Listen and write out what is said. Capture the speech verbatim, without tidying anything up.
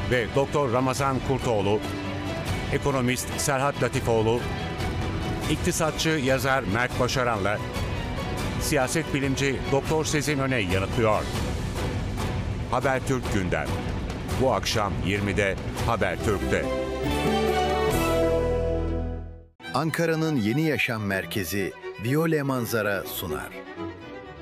ve Doktor Ramazan Kurtoğlu, ekonomist Serhat Latifoğlu, iktisatçı yazar Mert Başaran'la siyaset bilimci Doktor Sezin Öney yanıtlıyor. Habertürk Gündem. Bu akşam yirmide Habertürk'te. Ankara'nın yeni yaşam merkezi Viyole Manzara sunar.